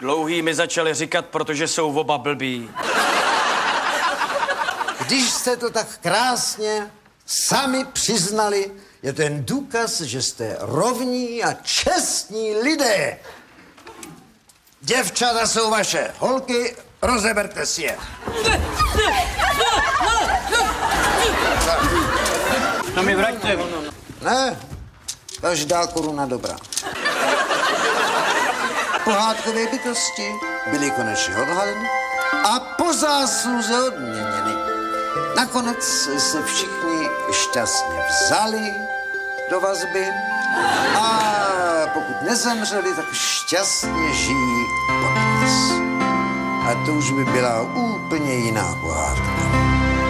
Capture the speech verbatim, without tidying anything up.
Dlouhý mi začali říkat, protože jsou oba blbí. Když jste to tak krásně sami přiznali, je to jen důkaz, že jste rovní a čestní lidé. Děvčata jsou vaše holky, rozeberte si je. No mi vraťte. Ne, každá koruna dobrá. Pohádkové bytosti byly konečně odhaleny a po zásluze odměněny. Nakonec se všichni šťastně vzali do vazby a pokud nezemřeli, tak šťastně žijí podnes. A to už by byla úplně jiná pohádka.